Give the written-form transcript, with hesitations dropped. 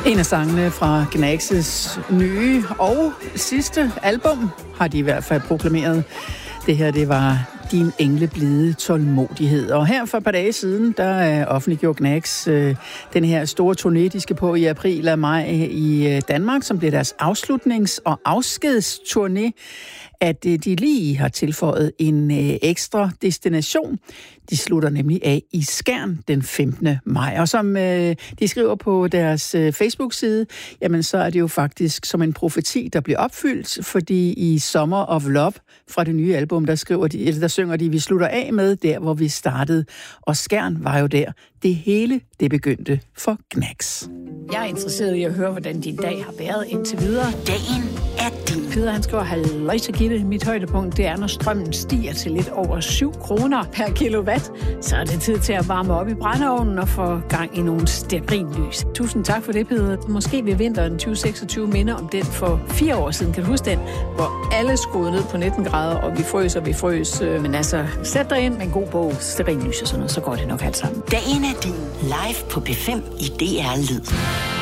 En af sangene fra Gnags' nye og sidste album har de i hvert fald proklameret. Det her, det var Din engleblide tålmodighed. Og her for et par dage siden, der offentliggjorde Gnags den her store turné, de skal på i april og maj i Danmark, som bliver deres afslutnings- og afskedsturné, at de lige har tilføjet en ekstra destination. De slutter nemlig af i Skjern den 15. maj. Og som de skriver på deres Facebook-side, jamen så er det jo faktisk som en profeti, der bliver opfyldt, fordi i Summer of Love fra det nye album, der synger de, vi slutter af med der, hvor vi startede. Og Skjern var jo der. Det hele, det begyndte for Gnags. Jeg er interesseret i at høre, hvordan din dag har været indtil videre. Dagen er din. Peder, han skriver, halløjsa Gitte, mit højdepunkt, det er, når strømmen stiger til lidt over 7 kroner per kilowatt. Så er det tid til at varme op i brændeovnen og få gang i nogle stearinlys. Tusind tak for det, Peder. Måske vil vinteren 2026 minde om den for 4 år siden. Kan du huske den? Hvor alle skruede ned på 19 grader, og vi frøs. Men altså, sæt dig ind med en god bog, stearinlys og sådan noget, så går det nok alt sammen. Dagen er din. Live på P5 i DR Lyd.